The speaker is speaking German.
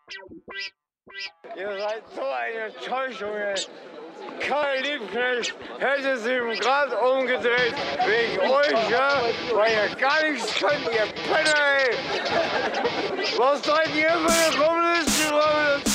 Ihr seid so eine Täuschung, ey. Karl Liebknecht hätte 7 Grad umgedreht wegen euch, ja? Weil ihr gar nichts könnt, ihr Penner, ey. Was seid ihr für eine Kommunisten?